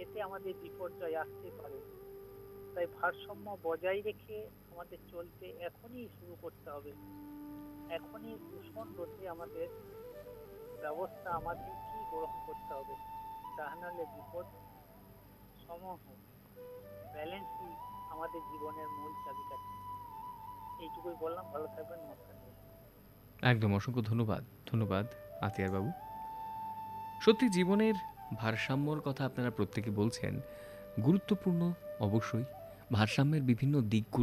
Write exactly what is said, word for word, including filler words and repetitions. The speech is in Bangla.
যেতে আমাদের বিপর্যয় আসতে পারে। তাই ভারসাম্য বজায় রেখে আমাদের চলতে এখনই শুরু করতে হবে। এখনই দূষণ রোধে আমাদের ব্যবস্থা আমাদের কি গ্রহণ করতে হবে, তা নাহলে বিপদ সমূহ ব্যালেন্সই আমাদের জীবনের মূল চাবিকাঠি। এইটুকুই বললাম, ভালো থাকবেন, নমস্কার। একদম অসংখ্য ধন্যবাদ। ধন্যবাদ আতিয়ার বাবু। সত্যি জীবনের ভারসাম্যর কথা আপনারা প্রত্যেকে বলছেন, গুরুত্বপূর্ণ অবশ্যই। ভারসাম্যের বিভিন্ন দিকগুলো